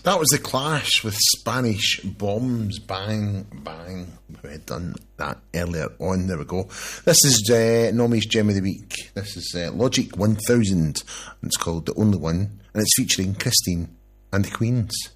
That was The Clash with Spanish Bombs. Bang, bang. We had done that earlier on. There we go. This is Nomi's Gem of the Week. This is Logic 1000. And it's called The Only One. And it's featuring Christine and the Queens.